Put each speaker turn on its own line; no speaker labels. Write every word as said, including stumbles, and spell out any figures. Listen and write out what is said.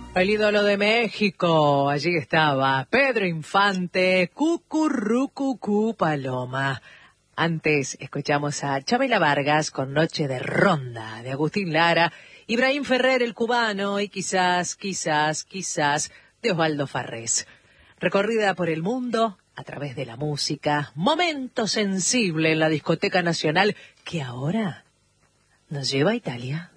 El ídolo de México, allí estaba, Pedro Infante, Cucurrucucú Paloma. Antes escuchamos a Chabela Vargas con Noche de Ronda, de Agustín Lara, Ibrahim Ferrer el cubano y quizás, quizás, quizás de Osvaldo Farrés. Recorrida por el mundo a través de la música, momento sensible en la discoteca nacional que ahora nos lleva a Italia.